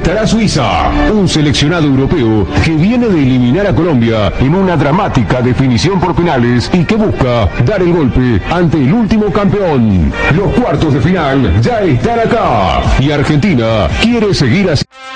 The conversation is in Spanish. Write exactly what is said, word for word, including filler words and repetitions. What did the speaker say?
estará Suiza, un seleccionado europeo que viene de eliminar a Colombia en una dramática definición por penales y que busca dar el golpe ante el último campeón. Los cuartos de final ya están acá y Argentina quiere seguir así.